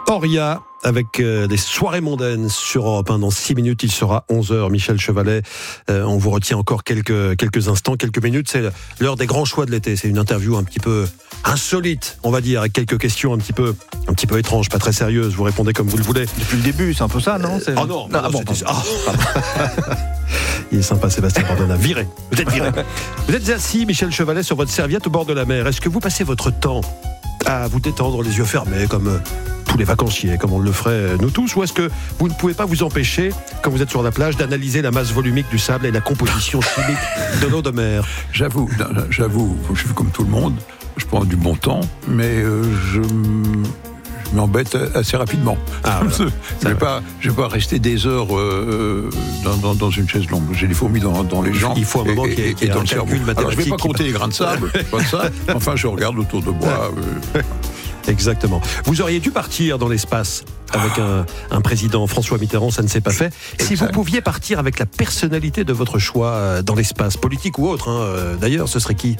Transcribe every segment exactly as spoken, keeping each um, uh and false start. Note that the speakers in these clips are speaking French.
Oria avec euh, des soirées mondaines sur Europe un. Dans six minutes, il sera onze heures. Michel Chevalet, euh, on vous retient encore quelques, quelques instants, quelques minutes. C'est l'heure des grands choix de l'été. C'est une interview un petit peu insolite, on va dire, avec quelques questions un petit peu, un petit peu étranges, pas très sérieuses. Vous répondez comme vous le voulez. Depuis le début, c'est un peu ça, non? Ah oh non, non, non, bon, c'était... Ah. Il est sympa, Sébastien Bordona. Viré. Vous êtes viré. Vous êtes assis, Michel Chevalet, sur votre serviette au bord de la mer. Est-ce que vous passez votre temps à vous détendre les yeux fermés, comme euh, tous les vacanciers, comme on le ferait euh, nous tous, ou est-ce que vous ne pouvez pas vous empêcher, quand vous êtes sur la plage, d'analyser la masse volumique du sable et la composition chimique de l'eau de mer? J'avoue, j'avoue, je suis comme tout le monde, je prends du bon temps, mais euh, je... Je m'embête assez rapidement. Ah, voilà. Je ne vais pas, je vais pas rester des heures euh, dans, dans, dans une chaise longue. J'ai des fourmis dans, dans les jambes. Il faut un moment qui est, qui est dans le cerveau. Alors, je ne vais pas compter les grains de sable, pas ça. Enfin, je regarde autour de moi. Euh... Exactement. Vous auriez dû partir dans l'espace avec un, un président, François Mitterrand, ça ne s'est pas fait. Exact. Si vous pouviez partir avec la personnalité de votre choix dans l'espace, politique ou autre, hein, d'ailleurs, ce serait qui ?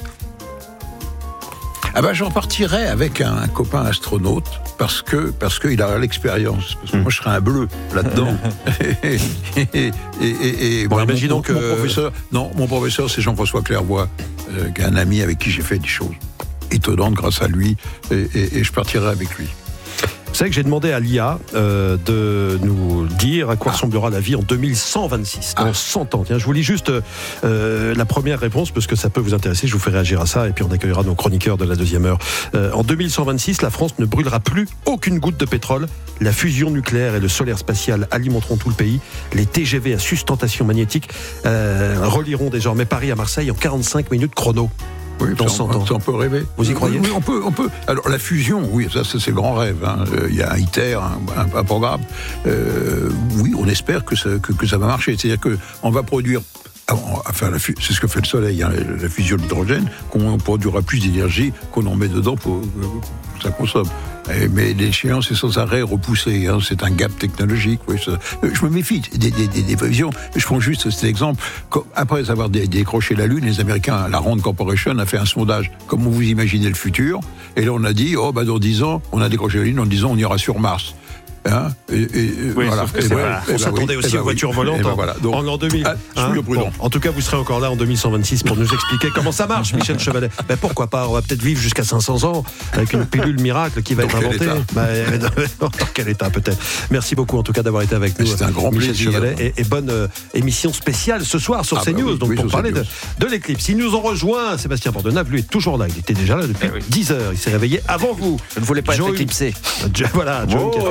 Ah ben, j'en partirais avec un, un copain astronaute parce que parce qu'il a l'expérience. Parce que mmh. moi, je serais un bleu là-dedans. et, et, et, et bon, bon, imagine donc mon, euh... mon professeur, non, mon professeur, c'est Jean-François Clairvoy, euh, qui est un ami avec qui j'ai fait des choses étonnantes grâce à lui, et, et, et je partirais avec lui. Vous savez que j'ai demandé à l'I A euh, de nous dire à quoi ah. ressemblera la vie en deux mille cent vingt-six, dans ah. cent ans. Tiens, je vous lis juste euh, la première réponse, parce que ça peut vous intéresser, je vous fais réagir à ça, et puis on accueillera nos chroniqueurs de la deuxième heure. Euh, en deux mille cent vingt-six, la France ne brûlera plus aucune goutte de pétrole. La fusion nucléaire et le solaire spatial alimenteront tout le pays. Les T G V à sustentation magnétique euh, relieront désormais Paris à Marseille en quarante-cinq minutes chrono. Oui, dans cent ans. On peut rêver. Vous y croyez ? Oui, on peut, on peut. Alors la fusion, oui, ça, ça c'est le grand rêve. Hein. Il y a un ITER, un, un, un programme. Euh, oui, on espère que ça, que, que ça va marcher. C'est-à-dire que on va produire. Enfin, la, c'est ce que fait le Soleil, hein, la fusion de l'hydrogène, qu'on produira plus d'énergie qu'on en met dedans pour que ça consomme. Mais l'échéance est sans arrêt repoussée. Hein, c'est un gap technologique. Oui, ça, je me méfie des, des, des, des prévisions. Je prends juste cet exemple. Après avoir dé, décroché la Lune, les Américains, la Rand Corporation, a fait un sondage. Comment vous imaginez le futur? Et là, on a dit, oh, bah, dans dix ans, on a décroché la Lune en disant on ira sur Mars. Hein et, et, oui, voilà. Et ouais, on ben s'attendait oui, aussi ben aux voitures oui. volantes ben en, voilà. Donc, en l'an deux mille. Ah, hein, bon, en tout cas, vous serez encore là en deux mille cent vingt-six pour nous expliquer comment ça marche, Michel Chevalet. Ben pourquoi pas? On va peut-être vivre jusqu'à cinq cents ans avec une pilule miracle qui va dans être inventée. Ben, dans quel état peut-être? Merci beaucoup en tout cas d'avoir été avec nous. C'était un grand Michel plaisir. Chevalet, et, et bonne euh, émission spéciale ce soir sur ah, CNews. bah oui, donc oui, pour parler de, de l'éclipse. Ils nous ont rejoint. Sébastien Bordona, lui, est toujours là. Il était déjà là depuis eh oui. dix heures. Il s'est réveillé avant vous. Je ne voulais pas Joe, être éclipsé. Voilà, Joe, qui a fait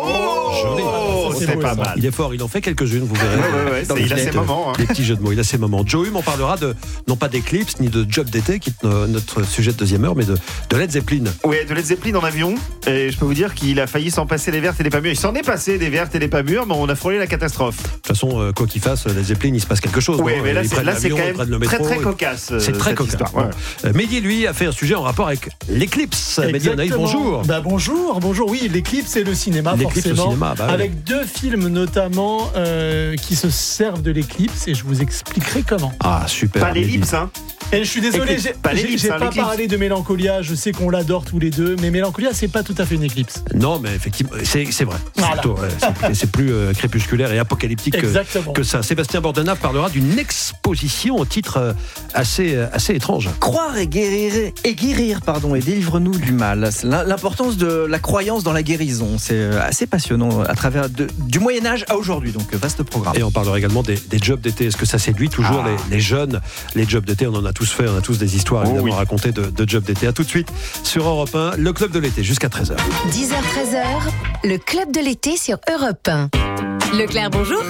Joli. Oh, c'est, c'est pas mal. Il est fort, il en fait quelques-unes, vous verrez. Ouais, ouais, ouais, il a ses moments. Hein. Des petits jeux de mots, il a ses moments. Joe Hume, on parlera de, non pas d'éclipse, ni de job d'été, qui est notre sujet de deuxième heure, mais de, de Led Zeppelin. Oui, de Led Zeppelin en avion. Et je peux vous dire qu'il a failli s'en passer des vertes et des pas mûres. Il s'en est passé des vertes et des pas mûres, mais on a frôlé la catastrophe. De toute façon, quoi qu'il fasse, Led Zeppelin, il se passe quelque chose. Oui, bon, mais là, c'est, là c'est quand même très, très cocasse. C'est très cocasse. Ouais. Euh, Mehdi, lui, a fait un sujet en rapport avec l'éclipse. Mehdi Anaïs, bonjour. Bah, bonjour, bonjour. Oui, l'éclipse et le cinéma, l'éclipse forcément. Au cinéma, bah, avec ouais. deux films notamment euh, qui se servent de l'éclipse et je vous expliquerai comment. Ah, super. Pas l'ellipse, hein. Et je suis désolé, éclipse. j'ai pas, j'ai, j'ai hein, pas parlé de Mélancolia, je sais qu'on l'adore tous les deux, mais Mélancolia, c'est pas tout à fait une éclipse. Non, mais effectivement, c'est, c'est vrai. Voilà. C'est, plutôt, ouais, c'est, c'est plus euh, crépusculaire et apocalyptique que, que ça. Sébastien Bordona parlera d'une exposition au titre euh, assez, euh, assez étrange. Croire et guérir, et guérir pardon, et délivre-nous du mal. C'est l'importance de la croyance dans la guérison. C'est assez passionnant à travers de, du Moyen-Âge à aujourd'hui, donc vaste programme. Et on parlera également des, des jobs d'été. Est-ce que ça séduit toujours ah. les, les jeunes? Les jobs d'été, on en a tous fait, on a tous des histoires évidemment oh oui. racontées de, de jobs d'été. À tout de suite sur Europe un, le club de l'été jusqu'à treize heures. dix heures treize heures, le club de l'été sur Europe un. Leclerc, bonjour.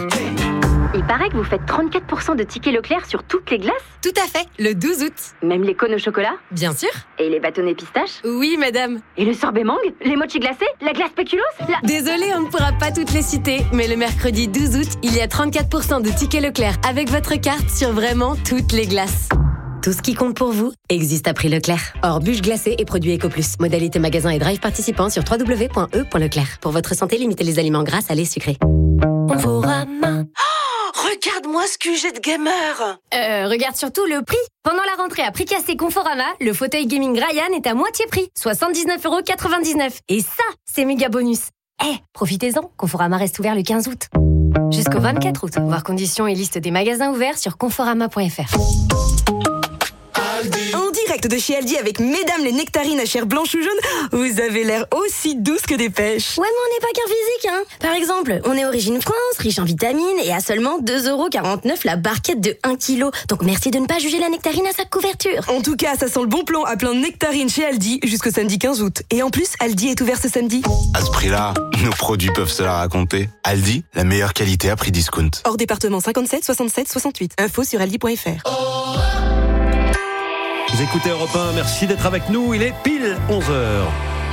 Il paraît que vous faites trente-quatre pour cent de tickets Leclerc sur toutes les glaces. Tout à fait, le douze août. Même les cônes au chocolat? Bien sûr. Et les bâtonnets pistaches? Oui, madame. Et le sorbet mangue? Les mochis glacés? La glace spéculoos? La... Désolée, on ne pourra pas toutes les citer, mais le mercredi douze août, il y a trente-quatre pour cent de tickets Leclerc avec votre carte sur vraiment toutes les glaces. Tout ce qui compte pour vous existe à prix Leclerc. Hors bûche glacée et produits Eco plus. Modalité magasin et drive participant sur w w w point e point leclerc. Pour votre santé, limitez les aliments gras, salés, sucrés. Conforama. Oh, regarde-moi ce Q G de gamer. Euh, regarde surtout le prix. Pendant la rentrée à prix cassé Conforama, le fauteuil gaming Ryan est à moitié prix, soixante-dix-neuf euros quatre-vingt-dix-neuf. Et ça, c'est méga bonus. Eh, profitez-en, Conforama reste ouvert le quinze août. Jusqu'au vingt-quatre août. Voir conditions et liste des magasins ouverts sur conforama point f r. En direct de chez Aldi avec Mesdames les nectarines à chair blanche ou jaune, vous avez l'air aussi douce que des pêches. Ouais, mais on n'est pas qu'un physique, hein. Par exemple, on est origine France, riche en vitamines et à seulement deux euros quarante-neuf la barquette de un kilo. Donc merci de ne pas juger la nectarine à sa couverture. En tout cas, ça sent le bon plan à plein de nectarines chez Aldi jusqu'au samedi quinze août. Et en plus, Aldi est ouvert ce samedi. À ce prix-là, nos produits peuvent se la raconter. Aldi, la meilleure qualité à prix discount. Hors département cinquante-sept, soixante-sept, soixante-huit. Info sur aldi point f r. Vous écoutez Europe un, merci d'être avec nous, il est pile onze heures.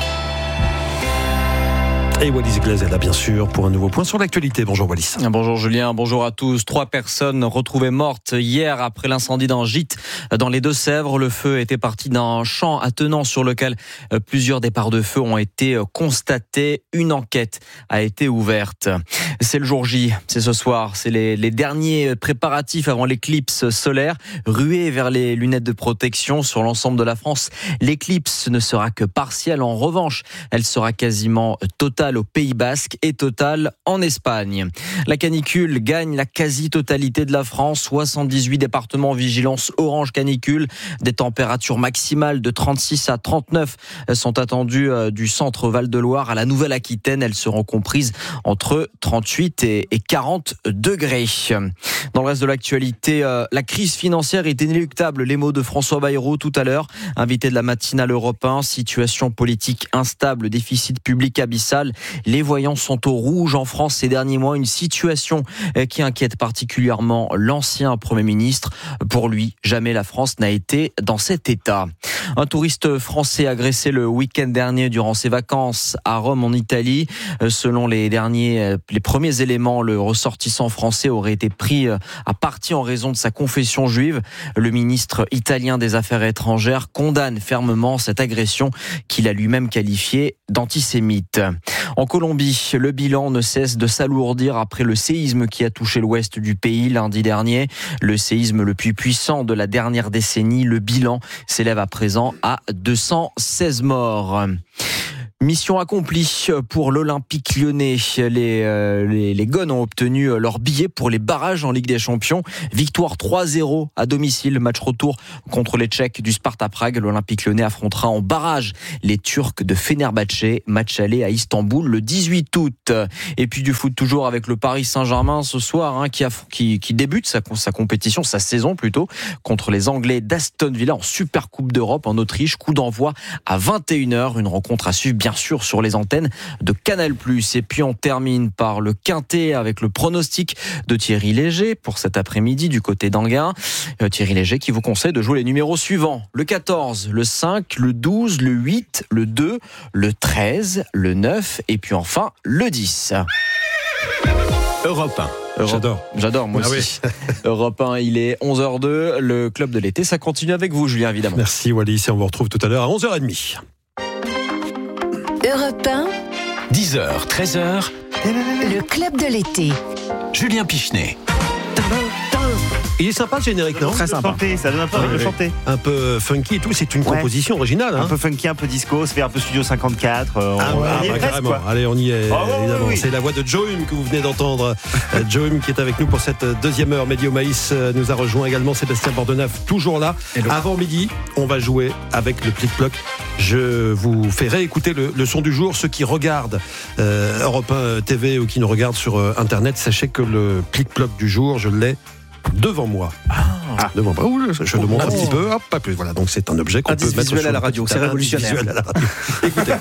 Et Wallis Glazel, bien sûr, pour un nouveau point sur l'actualité. Bonjour Wallis. Bonjour Julien, bonjour à tous. Trois personnes retrouvées mortes hier après l'incendie d'un gîte dans les Deux-Sèvres. Le feu était parti d'un champ attenant sur lequel plusieurs départs de feu ont été constatés. Une enquête a été ouverte. C'est le jour J, c'est ce soir. C'est les, les derniers préparatifs avant l'éclipse solaire. Ruée vers les lunettes de protection sur l'ensemble de la France. L'éclipse ne sera que partielle. En revanche, elle sera quasiment totale au Pays Basque et totale en Espagne. La canicule gagne la quasi-totalité de la France. soixante-dix-huit départements en vigilance orange canicule. Des températures maximales de trente-six à trente-neuf sont attendues du centre Val-de-Loire à la Nouvelle-Aquitaine. Elles seront comprises entre trente-huit et quarante degrés. Dans le reste de l'actualité, la crise financière est inéluctable. Les mots de François Bayrou tout à l'heure, invité de la matinale Europe un. Situation politique instable, déficit public abyssal. Les voyants sont au rouge en France ces derniers mois, une situation qui inquiète particulièrement l'ancien Premier ministre. Pour lui, jamais la France n'a été dans cet état. Un touriste français agressé le week-end dernier durant ses vacances à Rome en Italie. Selon les derniers, les premiers éléments, le ressortissant français aurait été pris à partie en raison de sa confession juive. Le ministre italien des Affaires étrangères condamne fermement cette agression qu'il a lui-même qualifiée d'antisémite. En Colombie, le bilan ne cesse de s'alourdir après le séisme qui a touché l'ouest du pays lundi dernier. Le séisme le plus puissant de la dernière décennie. Le bilan s'élève à présent à deux cent seize morts. Mission accomplie pour l'Olympique lyonnais. Les, euh, les, les Gones ont obtenu leur billet pour les barrages en Ligue des Champions. Victoire trois zéro à domicile. Match retour contre les Tchèques du Sparta Prague. L'Olympique lyonnais affrontera en barrage les Turcs de Fenerbahçe. Match aller à Istanbul le dix-huit août. Et puis du foot toujours avec le Paris Saint-Germain ce soir, hein, qui, a, qui, qui débute sa, sa compétition, sa saison plutôt, contre les Anglais d'Aston Villa en Super Coupe d'Europe en Autriche. Coup d'envoi à vingt et une heures. Une rencontre à suivre bien sûr sur les antennes de Canal plus. Et puis on termine par le quintet avec le pronostic de Thierry Léger pour cet après-midi du côté d'Anguin. Euh, Thierry Léger qui vous conseille de jouer les numéros suivants: le quatorze, le cinq, le douze, le huit, le deux, le treize, le neuf et puis enfin le dix. Europe un. Europe. J'adore. J'adore, moi ah aussi. Oui. Europe un, il est onze heures deux. Le club de l'été, ça continue avec vous, Julien, évidemment. Merci Wallis, et on vous retrouve tout à l'heure à onze heures trente. Europe un, dix heures, treize heures. le club de l'été. Julien Pichenet. Il est sympa le générique, non? Très sympa. Chanter, ça donne un peu envie de chanter. Un peu funky et tout, c'est une ouais. composition originale. Hein. Un peu funky, un peu disco, ça fait un peu Studio cinquante-quatre. Euh, ah on, ouais, on y est bah, presque, carrément. quoi. Allez, on y est, oh, évidemment. oui, oui. C'est la voix de Joe que vous venez d'entendre. Joe qui est avec nous pour cette deuxième heure. Médio Maïs nous a rejoint également, Sébastien Bordenave, toujours là. Hello. Avant midi, on va jouer avec le Plic-Ploc. Je vous fais réécouter le, le son du jour. Ceux qui regardent euh, Europe un T V ou qui nous regardent sur euh, Internet, sachez que le Plic-Ploc du jour, je l'ai devant moi. Ah, devant moi. Ouh, je le montre un petit peu. Hop, pas plus. Voilà, donc c'est un objet qu'on peut mettre visuel à la radio. C'est révolutionnaire. Visuel à la radio. Écoutez.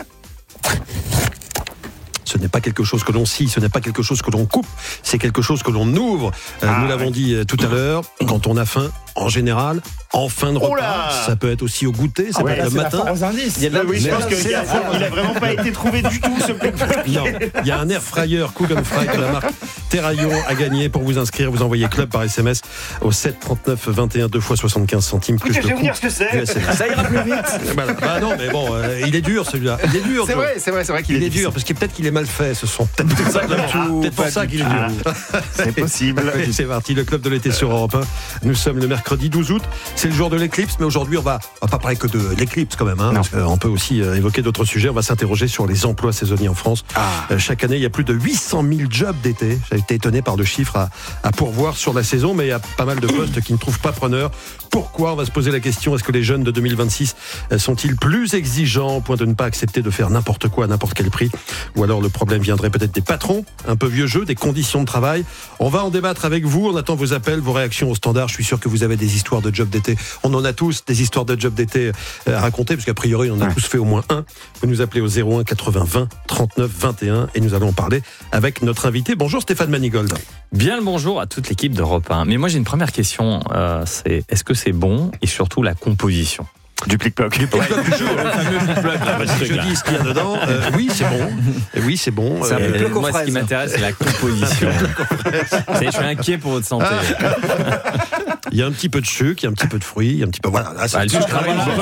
Ce n'est pas quelque chose que l'on scie, ce n'est pas quelque chose que l'on coupe, c'est quelque chose que l'on ouvre. Euh, ah, nous l'avons ouais. dit tout à l'heure, quand on a faim, en général, en fin de repas, oh ça peut être aussi au goûter, ça ah peut ouais, être le matin. Il y a de la oui, je pense qu'il a, il a vraiment pas été trouvé du tout ce Plic-Ploc. Non, il y a un air fryer, Cool and Fry de la marque Terraillon à gagner. Pour vous inscrire, vous envoyez club par S M S au sept trente-neuf vingt et un, deux fois soixante-quinze centimes. Écoutez, je vais vous dire ce que c'est. Ça ira plus vite. Voilà. Bah non, mais bon, euh, il est dur celui-là. Il est dur. C'est Joe. vrai, c'est vrai, c'est vrai qu'il Il est, est dur parce que peut-être qu'il est mal fait. Ce sont peut-être ça, peut-être pour ça qu'il est dur. C'est possible. Allez, c'est parti, le club de l'été sur Europe un. Nous sommes le mercredi douze août. C'est le jour de l'éclipse, mais aujourd'hui on va, on va pas parler que de l'éclipse quand même. Hein, parce qu'on peut aussi euh, évoquer d'autres sujets. On va s'interroger sur les emplois saisonniers en France. Ah. Euh, chaque année, il y a plus de huit cent mille jobs d'été. J'ai été étonné par le chiffre à, à pourvoir sur la saison, mais il y a pas mal de postes qui ne trouvent pas preneur. Pourquoi ? On va se poser la question, est-ce que les jeunes de deux mille vingt-six sont-ils plus exigeants au point de ne pas accepter de faire n'importe quoi à n'importe quel prix ? Ou alors le problème viendrait peut-être des patrons, un peu vieux jeu, des conditions de travail. On va en débattre avec vous, on attend vos appels, vos réactions au standard. Je suis sûr que vous avez des histoires de jobs d'été. On en a tous des histoires de jobs d'été à raconter, parce qu'a priori on en a ouais. tous fait au moins un. Vous nous appelez au zéro un quatre-vingts vingt trente-neuf vingt et un et nous allons en parler avec notre invité. Bonjour Stéphane Manigold. Bien le bonjour à toute l'équipe d'Europe un. Mais moi j'ai une première question, euh, c'est est-ce que c'est bon et surtout la composition du plic-ploc. Du plic-ploc, ouais. toujours. Le fameux plic-ploc. Ah, bah, si je dis ce qu'il y a dedans, euh, oui, c'est bon. Oui, c'est bon. C'est euh, moi, ce qui m'intéresse, c'est la composition. Je suis inquiet pour votre santé. Il y a un petit peu de sucre, il y a un petit peu de fruits, il y a un petit peu. Voilà, là, c'est bah, le sucre.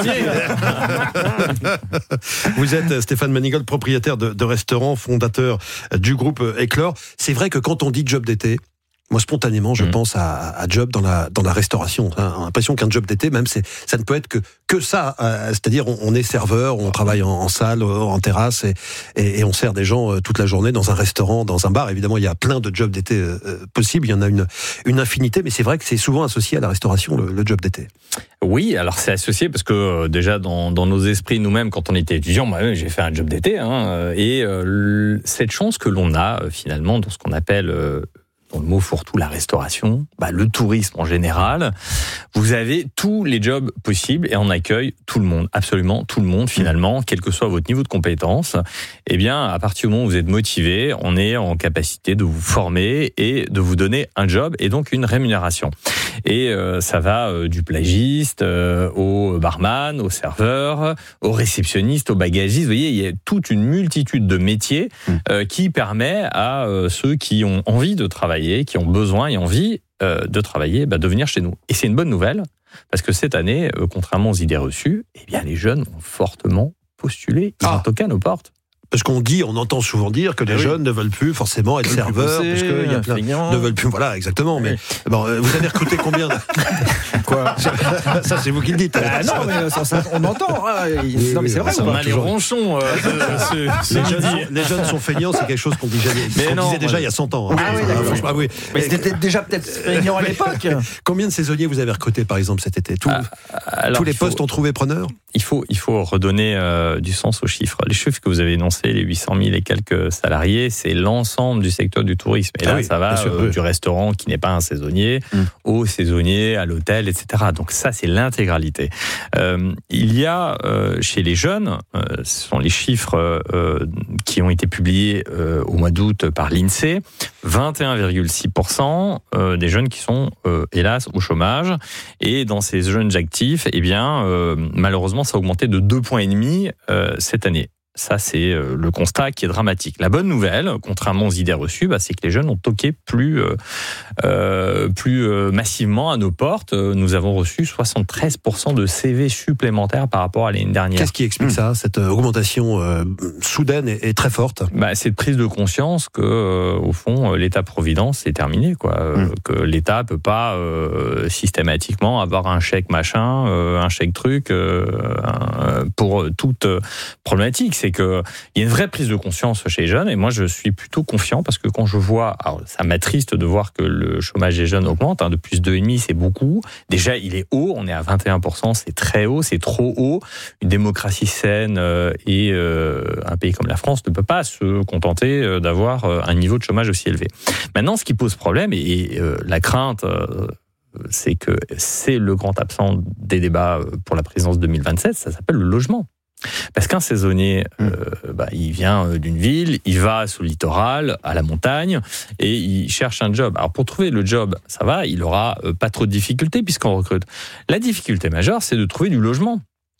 Vous êtes Stéphane Manigold, propriétaire de, de restaurant, fondateur du groupe Éclore. C'est vrai que quand on dit job d'été, moi, spontanément, je mmh. pense à, à job dans la dans la restauration. J'ai l'impression qu'un job d'été, même, c'est ça ne peut être que que ça. Euh, c'est-à-dire, on, on est serveur, on travaille en, en salle, en terrasse, et, et, et on sert des gens euh, toute la journée dans un restaurant, dans un bar. Évidemment, il y a plein de jobs d'été euh, possibles. Il y en a une une infinité, mais c'est vrai que c'est souvent associé à la restauration, le, le job d'été. Oui, alors c'est associé parce que euh, déjà dans dans nos esprits, nous-mêmes, quand on était étudiants, moi-même, j'ai fait un job d'été, hein, et euh, cette chance que l'on a euh, finalement dans ce qu'on appelle euh, dans le mot fourre-tout, la restauration, bah, le tourisme en général, vous avez tous les jobs possibles et on accueille tout le monde, absolument tout le monde finalement, quel que soit votre niveau de compétence. Eh bien, à partir du moment où vous êtes motivé, on est en capacité de vous former et de vous donner un job et donc une rémunération. Et euh, ça va euh, du plagiste euh, au barman, au serveur, au réceptionniste, au bagagiste. Vous voyez, il y a toute une multitude de métiers euh, qui permet à euh, ceux qui ont envie de travailler, qui ont besoin et envie euh, de travailler, bah, de venir chez nous. Et c'est une bonne nouvelle, parce que cette année, euh, contrairement aux idées reçues, eh bien, les jeunes ont fortement postulé. Ils ah. ont toqué à nos portes. Parce qu'on dit, on entend souvent dire que les oui. jeunes ne veulent plus forcément être serveurs, parce qu'il y a plein ne veulent plus. Voilà, exactement. Oui. Mais bon, vous avez recruté combien de... Quoi ça, ça, c'est vous qui le dites. Ah, non, mais ça, ça, on entend. Hein. Oui, non, mais c'est vrai. On a les ronchons. Euh, ce, ce les, jeunes sont, les jeunes sont feignants, c'est quelque chose qu'on dit jamais. Mais qu'on non, disait déjà ouais. il y a cent ans. Hein. Ah, oui, ah, ah, oui. Mais c'était déjà peut-être feignant à l'époque. Combien de saisonniers vous avez recruté, par exemple, cet été? Tous, ah, alors, tous les postes faut, ont trouvé preneur? Il faut, il faut redonner euh, du sens aux chiffres. Les chiffres que vous avez énoncés, les huit cent mille et quelques salariés, c'est l'ensemble du secteur du tourisme. Et ah là, oui, ça va sûr, euh, oui. du restaurant qui n'est pas un saisonnier, mmh. au saisonnier, à l'hôtel, et cetera. Donc ça, c'est l'intégralité. Euh, il y a euh, chez les jeunes, euh, ce sont les chiffres euh, qui ont été publiés euh, au mois d'août par l'INSEE, vingt et un virgule six pour cent euh, des jeunes qui sont, euh, hélas, au chômage. Et dans ces jeunes actifs, eh bien, euh, malheureusement, ça a augmenté de deux virgule cinq points euh, cette année. Ça, c'est le constat qui est dramatique. La bonne nouvelle, contrairement aux idées reçues, bah, c'est que les jeunes ont toqué plus, euh, plus euh, massivement à nos portes. Nous avons reçu soixante-treize pour cent de C V supplémentaires par rapport à l'année dernière. Qu'est-ce qui explique mmh. ça, cette augmentation euh, soudaine et, et très forte? Bah, cette prise de conscience que, euh, au fond, l'État-providence est terminé, quoi. Mmh. Euh, que l'État peut pas euh, systématiquement avoir un chèque machin, euh, un chèque truc euh, un, pour toute problématique. C'est qu'il y a une vraie prise de conscience chez les jeunes, et moi je suis plutôt confiant parce que quand je vois, alors ça m'attriste de voir que le chômage des jeunes augmente, hein, de plus de deux virgule cinq, c'est beaucoup. Déjà il est haut, on est à vingt et un pour cent, c'est très haut, c'est trop haut. Une démocratie saine euh, et euh, un pays comme la France ne peut pas se contenter euh, d'avoir euh, un niveau de chômage aussi élevé. Maintenant, ce qui pose problème, et, et euh, la crainte, euh, c'est que c'est le grand absent des débats pour la présidence deux mille vingt-sept, ça s'appelle le logement. Parce qu'un saisonnier, euh, bah, il vient d'une ville, il va sur le littoral, à la montagne, et il cherche un job. Alors pour trouver le job, ça va, il aura pas trop de difficultés puisqu'on recrute. La difficulté majeure, c'est de trouver du logement.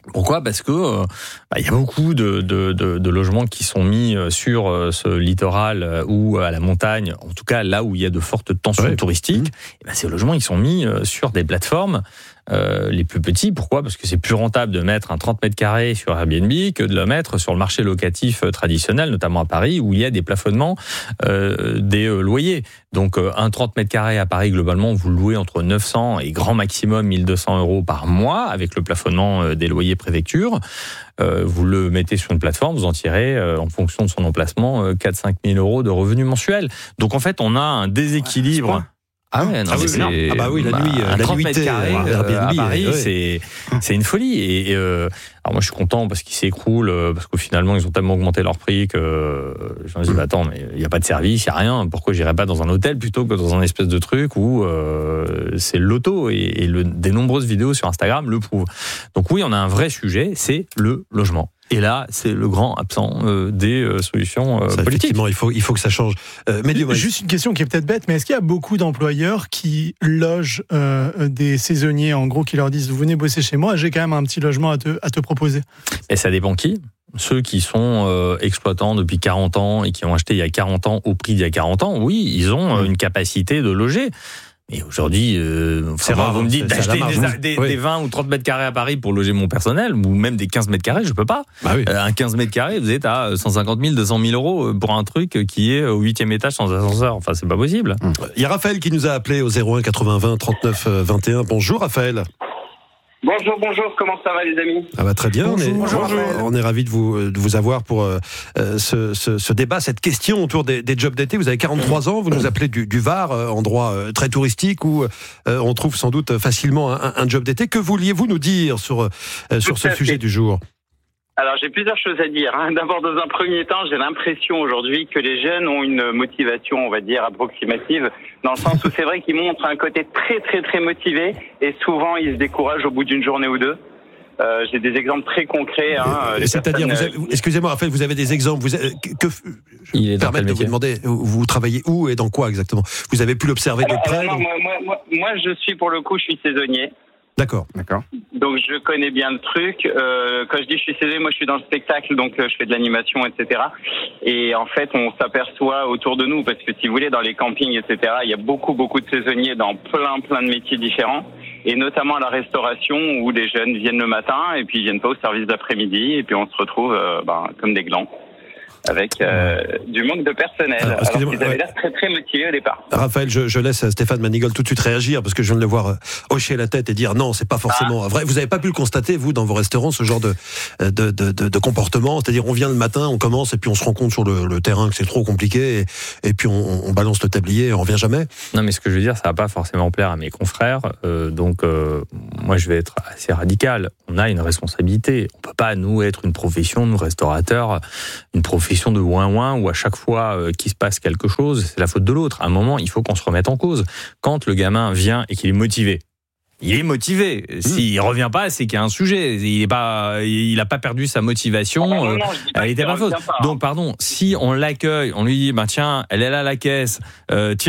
Pourquoi ? Parce que euh, bah, y a beaucoup de, de, de, de logements qui sont mis sur euh, ce littoral euh, ou à la montagne, en tout cas là où il y a de fortes tensions ouais. touristiques. Mmh. Et ben, ces logements, ils sont mis euh, sur des plateformes euh, les plus petits. Pourquoi ? Parce que c'est plus rentable de mettre un trente mètres carrés sur Airbnb que de le mettre sur le marché locatif traditionnel, notamment à Paris, où il y a des plafonnements euh, des euh, loyers. Donc euh, un trente mètres carrés à Paris, globalement, vous le louez entre neuf cents et grand maximum mille deux cents euros par mois, avec le plafonnement euh, des loyers préfecture. Euh, vous le mettez sur une plateforme, vous en tirez, euh, en fonction de son emplacement, euh, quatre à cinq mille euros de revenus mensuels. Donc en fait, on a un déséquilibre. Ouais, Ah ouais, non, ah, oui, c'est, ah bah oui, la bah, nuit, un la trente nuitée mètres carrés euh, à Paris, ouais. c'est c'est une folie. Et, et euh, alors moi je suis content parce qu'ils s'écroulent, parce qu'au finalement ils ont tellement augmenté leur prix que euh, je me dis bah attends, mais il y a pas de service, il y a rien. Pourquoi j'irais pas dans un hôtel plutôt que dans un espèce de truc où euh, c'est l'auto et, et le, des nombreuses vidéos sur Instagram le prouvent. Donc oui, on a un vrai sujet, c'est le logement. Et là, c'est le grand absent euh, des euh, solutions euh, ça, politiques. Effectivement, il faut, il faut que ça change. Euh, mais Juste une question qui est peut-être bête, mais est-ce qu'il y a beaucoup d'employeurs qui logent euh, des saisonniers, en gros, qui leur disent « Vous venez bosser chez moi, j'ai quand même un petit logement à te, à te proposer ». Et ça dépend qui. Ceux qui sont euh, exploitants depuis quarante ans et qui ont acheté il y a quarante ans au prix d'il y a quarante ans, oui, ils ont euh, une capacité de loger. Et aujourd'hui, euh, c'est rare, vous me dites d'acheter des, des, oui. des vingt ou trente mètres carrés à Paris pour loger mon personnel, ou même des quinze mètres carrés, je peux pas. Bah oui. euh, un quinze mètres carrés, vous êtes à cent cinquante mille, deux cent mille euros pour un truc qui est au huitième étage sans ascenseur. Enfin, c'est pas possible. Il y a Raphaël qui nous a appelé au zéro un quatre-vingts vingt trente-neuf vingt et un. Bonjour Raphaël. Bonjour, bonjour, comment ça va les amis ? Ah bah très bien, bonjour, on, est, bonjour, on est ravis de vous, de vous avoir pour euh, ce, ce, ce débat, cette question autour des, des jobs d'été. Vous avez quarante-trois ans, vous nous appelez du, du Var, euh, endroit euh, très touristique où euh, on trouve sans doute facilement un, un job d'été. Que vouliez-vous nous dire sur, euh, sur ce sujet du jour ? Alors j'ai plusieurs choses à dire. D'abord, dans un premier temps, j'ai l'impression aujourd'hui que les jeunes ont une motivation, on va dire, approximative, dans le sens où c'est vrai qu'ils montrent un côté très très très motivé et souvent ils se découragent au bout d'une journée ou deux. Euh, j'ai des exemples très concrets. Hein, C'est-à-dire, vous avez, excusez-moi Raphaël, vous avez des exemples. Vous avez, que, que Il est permettre de vous demander, vous travaillez où et dans quoi exactement ? Vous avez pu l'observer alors, de près alors, non, moi, moi, moi, moi, je suis pour le coup, je suis saisonnier. D'accord. D'accord. Donc je connais bien le truc. Euh, quand je dis je suis saisonnier, moi je suis dans le spectacle, donc euh, je fais de l'animation, et cetera. Et en fait, on s'aperçoit autour de nous, parce que si vous voulez, dans les campings, et cetera, il y a beaucoup, beaucoup de saisonniers dans plein, plein de métiers différents, et notamment à la restauration où les jeunes viennent le matin et puis ils viennent pas au service d'après-midi, et puis on se retrouve euh, ben, comme des glands. Avec euh, du manque de personnel. Alors, alors qu'ils avaient l'air très très motivés au départ. Raphaël, je, je laisse Stéphane Manigol tout de suite réagir parce que je viens de le voir hocher la tête et dire non, c'est pas forcément ah. vrai. Vous n'avez pas pu le constater, vous, dans vos restaurants, ce genre de, de, de, de, de comportement. C'est-à-dire, on vient le matin, on commence et puis on se rend compte sur le, le terrain que c'est trop compliqué et, et puis on, on balance le tablier et on revient jamais. Non, mais ce que je veux dire, ça va pas forcément plaire à mes confrères. Euh, donc, euh, moi, je vais être assez radical. On a une responsabilité. On peut pas, nous, être une profession, nous, restaurateurs, une profession de ouin-ouin où à chaque fois euh, qu'il se passe quelque chose, c'est la faute de l'autre. À un moment, il faut qu'on se remette en cause. Quand le gamin vient et qu'il est motivé, il est motivé. Mmh. S'il revient pas, c'est qu'il y a un sujet. Il est pas, il a pas perdu sa motivation. Ah non, non, euh, elle était pas faute. Pas, hein. Donc, pardon, si on l'accueille, on lui dit, bah tiens, elle est là à la caisse, euh, tiens.